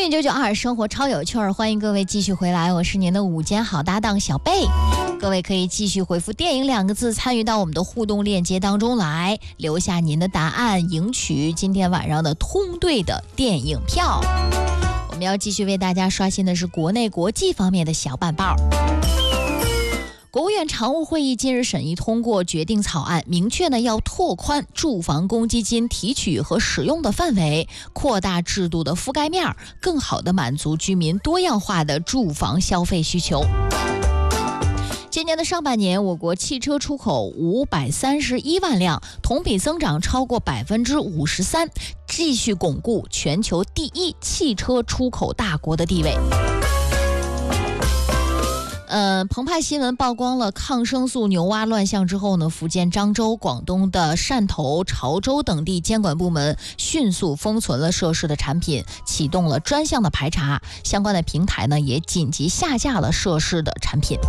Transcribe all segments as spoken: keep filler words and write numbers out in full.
运九九二生活超有趣儿，欢迎各位继续回来，我是您的午间好搭档小贝。各位可以继续回复电影两个字参与到我们的互动链接当中来，留下您的答案，赢取今天晚上的通兑的电影票。我们要继续为大家刷新的是国内国际方面的小板报。国务院常务会议近日审议通过决定草案，明确呢要拓宽住房公积金提取和使用的范围，扩大制度的覆盖面，更好地满足居民多样化的住房消费需求。今年的上半年，我国汽车出口五百三十一万辆，同比增长超过百分之五十三，继续巩固全球第一汽车出口大国的地位。呃，澎湃新闻曝光了抗生素牛蛙乱象之后呢，福建漳州、广东的汕头、潮州等地监管部门迅速封存了涉事的产品，启动了专项的排查，相关的平台呢也紧急下架了涉事的产品。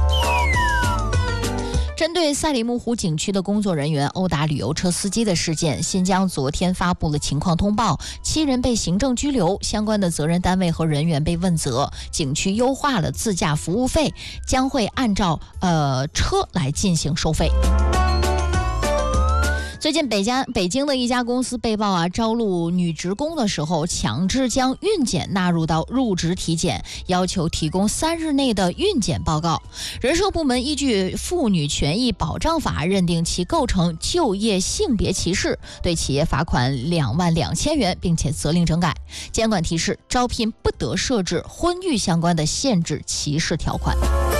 针对赛里木湖景区的工作人员殴打旅游车司机的事件，新疆昨天发布了情况通报，七人被行政拘留，相关的责任单位和人员被问责，景区优化了自驾服务费，将会按照呃车来进行收费。最近北家北京的一家公司被曝啊，招录女职工的时候，强制将孕检纳入到入职体检，要求提供三日内的孕检报告。人社部门依据《妇女权益保障法》认定其构成就业性别歧视，对企业罚款两万两千元，并且责令整改。监管提示，招聘不得设置婚育相关的限制歧视条款。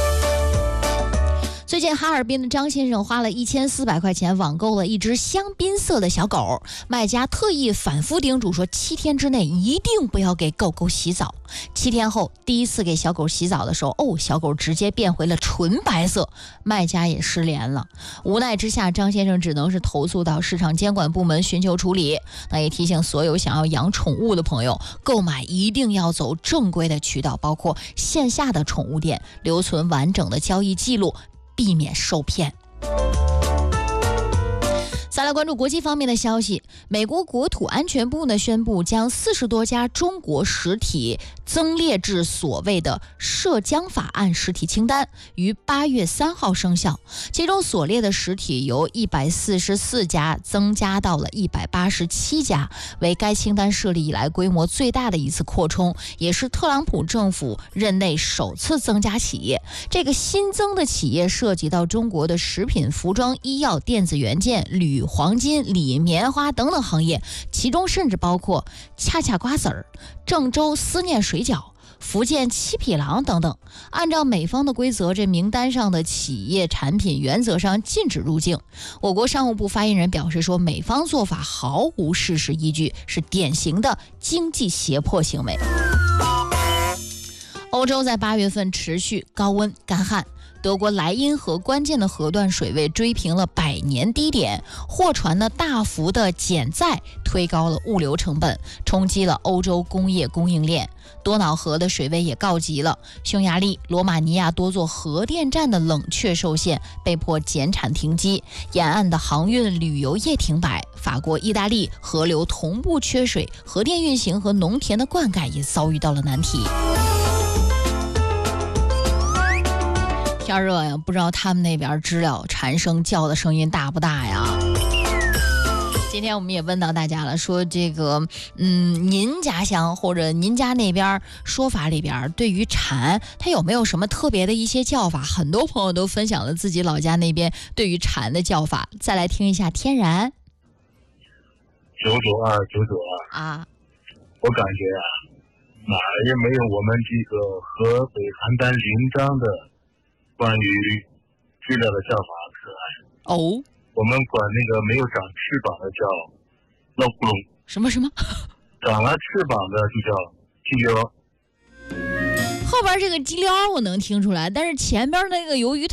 最近哈尔滨的张先生花了一千四百块钱网购了一只香槟色的小狗，卖家特意反复叮嘱说，七天之内一定不要给狗狗洗澡。七天后第一次给小狗洗澡的时候，哦，小狗直接变回了纯白色，卖家也失联了。无奈之下，张先生只能是投诉到市场监管部门寻求处理。那也提醒所有想要养宠物的朋友，购买一定要走正规的渠道，包括线下的宠物店，留存完整的交易记录，避免受骗。再来关注国际方面的消息，美国国土安全部呢宣布将四十多家中国实体增列至所谓的涉疆法案实体清单，于八月三号生效。其中所列的实体由一百四十四家增加到了一百八十七家，为该清单设立以来规模最大的一次扩充，也是特朗普政府任内首次增加企业。这个新增的企业涉及到中国的食品、服装、医药、电子元件、铝、黄金、锂、棉花等等行业，其中甚至包括恰恰瓜子儿、郑州思念水饺、福建七匹狼等等。按照美方的规则，这名单上的企业产品原则上禁止入境。我国商务部发言人表示说，美方做法毫无事实依据，是典型的经济胁迫行为。欧洲在八月份持续高温干旱，德国莱茵河关键的河段水位追平了百年低点，货船呢大幅的减载，推高了物流成本，冲击了欧洲工业供应链。多瑙河的水位也告急了，匈牙利、罗马尼亚多座核电站的冷却受限，被迫减产停机，沿岸的航运旅游业停摆。法国、意大利河流同步缺水，核电运行和农田的灌溉也遭遇到了难题。天热呀，不知道他们那边知了蝉声叫的声音大不大呀？今天我们也问到大家了，说这个，嗯，您家乡或者您家那边说法里边，对于蝉，它有没有什么特别的一些叫法？很多朋友都分享了自己老家那边对于蝉的叫法。再来听一下天然。 九九二九九二啊， 我感觉啊，哪儿也没有我们这个河北邯郸临漳的关于知了的叫法可爱哦。 我们管那个没有长翅膀的叫闹窟窿， 什么什么？ 长了翅膀的就叫鸡溜。 后边这个鸡溜我能听出来，但是前边那个由于